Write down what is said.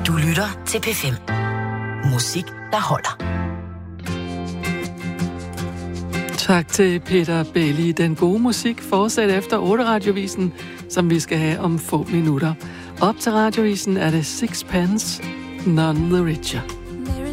Du lytter til P5. Musik, der holder. Tak til Peter Bailey. Den gode musik fortsætter efter 8 radiovisen, som vi skal have om få minutter. Op til radiovisen er det Sixpence, None the Richer.